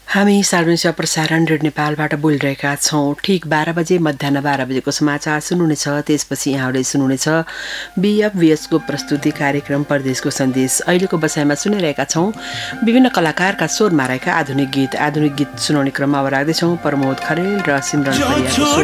हामी सार्वजनिक प्रसारण रेडियो नेपालबाट बोलिरहेका छौँ। ठिक 12 बजे मध्याह 12 बजेको समाचार सुन्नुहुनेछ। त्यसपछि यहाँहरूले सुन्नुहुनेछ BFVSको प्रस्तुति कार्यक्रम परदेशको सन्देश। अहिलेको बसाइमा सुनिरहेका छौँ विभिन्न कलाकारका स्वरमा रहेका आधुनिक गीत सुनाउने क्रममा अब राख्दैछौँ प्रमोद खरेल र सिमरन परियारको